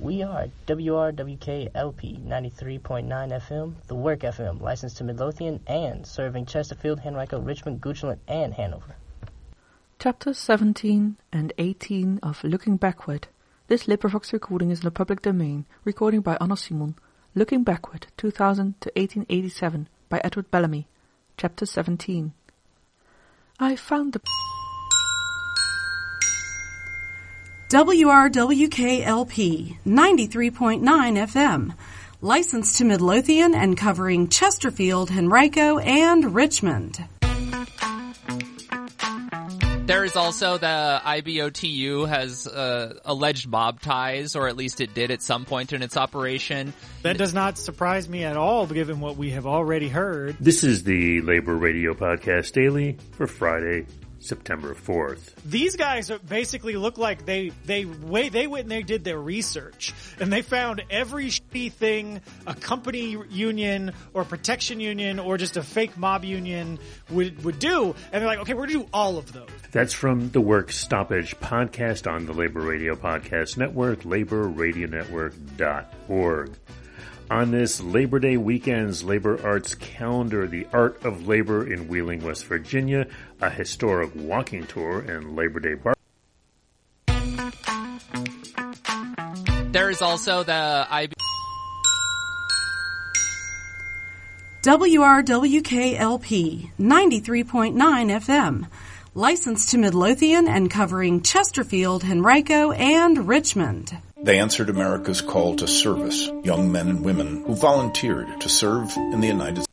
We are WRWK-LP 93.9 FM, The Work FM, licensed to Midlothian and serving Chesterfield, Henrico, Richmond, Goochland, and Hanover. Chapters 17 and 18 of Looking Backward. This LibriVox recording is in the public domain. Recording by Anna Simon. Looking Backward, 2000 to 1887, by Edward Bellamy. Chapter 17. I found the... WRWK-LP 93.9 FM, licensed to Midlothian and covering Chesterfield, Henrico, and Richmond. There is also the IBOTU has alleged mob ties, or at least it did at some point in its operation. That does not surprise me at all, given what we have already heard. This is the Labor Radio Podcast Daily for Friday, September 4th. These guys basically look like they went and they did their research, and they found every shitty thing a company union or protection union or just a fake mob union would do, and they're like, okay, we're going to do all of those. That's from the Work Stoppage podcast on the Labor Radio Podcast Network, laborradionetwork.org. On this Labor Day weekend's Labor Arts Calendar, The Art of Labor in Wheeling, West Virginia, a historic walking tour, and Labor Day bar. There is also the WRWK-LP 93.9 FM, licensed to Midlothian and covering Chesterfield, Henrico, and Richmond. They answered America's call to service, young men and women who volunteered to serve in the United States.